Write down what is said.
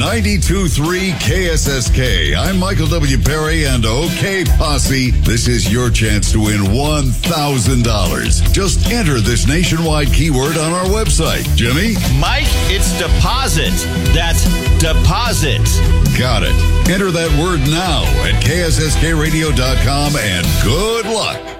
92.3 KSSK. I'm Michael W. Perry and OK Posse. This is your chance to win $1,000. Just enter this nationwide keyword on our website. Jimmy? Mike, it's deposit. That's deposit. Got it. Enter that word now at KSSKradio.com and good luck.